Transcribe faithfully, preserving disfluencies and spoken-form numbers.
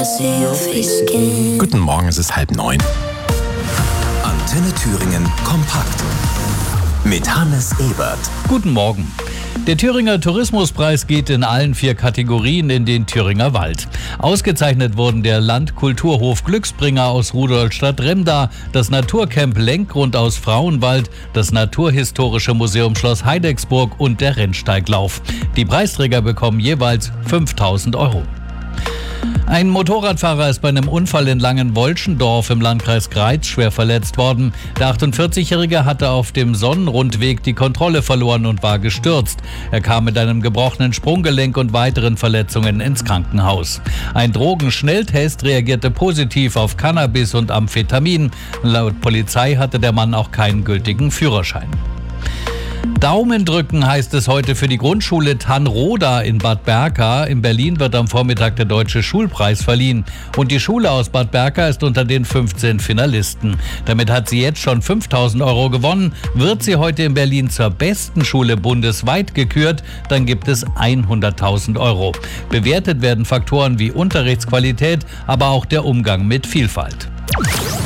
see your face again. Guten Morgen, es ist halb neun. Antenne Thüringen kompakt mit Hannes Ebert. Guten Morgen. Der Thüringer Tourismuspreis geht in allen vier Kategorien in den Thüringer Wald. Ausgezeichnet wurden der Landkulturhof Glücksbringer aus Rudolstadt-Remda, das Naturcamp Lenkgrund aus Frauenwald, das Naturhistorische Museum Schloss Heidecksburg und der Rennsteiglauf. Die Preisträger bekommen jeweils fünftausend Euro. Ein Motorradfahrer ist bei einem Unfall in Langenwolschendorf im Landkreis Greiz schwer verletzt worden. Der achtundvierzigjährige hatte auf dem Sonnenrundweg die Kontrolle verloren und war gestürzt. Er kam mit einem gebrochenen Sprunggelenk und weiteren Verletzungen ins Krankenhaus. Ein Drogenschnelltest reagierte positiv auf Cannabis und Amphetamin. Laut Polizei hatte der Mann auch keinen gültigen Führerschein. Daumen drücken heißt es heute für die Grundschule Tannroda in Bad Berka. In Berlin wird am Vormittag der Deutsche Schulpreis verliehen. Und die Schule aus Bad Berka ist unter den fünfzehn Finalisten. Damit hat sie jetzt schon fünftausend Euro gewonnen. Wird sie heute in Berlin zur besten Schule bundesweit gekürt, dann gibt es hunderttausend Euro. Bewertet werden Faktoren wie Unterrichtsqualität, aber auch der Umgang mit Vielfalt.